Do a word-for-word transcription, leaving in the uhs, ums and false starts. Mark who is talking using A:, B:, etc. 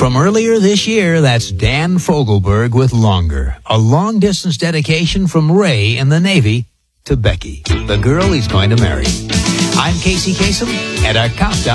A: From earlier this year, that's Dan Fogelberg with Longer, a long-distance dedication from Ray in the Navy to Becky, the girl he's going to marry. I'm Casey Kasem, and our countdown